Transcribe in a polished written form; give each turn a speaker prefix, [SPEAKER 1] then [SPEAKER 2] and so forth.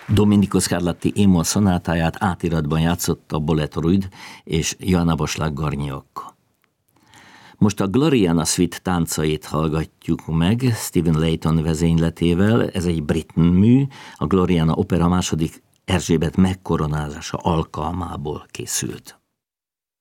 [SPEAKER 1] Domenico Scarlatti émol szonátáját átiratban játszotta Bolett Ruyd és Joanna Boschlag-Garniok. Most a Gloriana Suite táncait hallgatjuk meg Stephen Layton vezényletével. Ez egy brit mű, a Gloriana opera második Erzsébet megkoronázása alkalmából készült.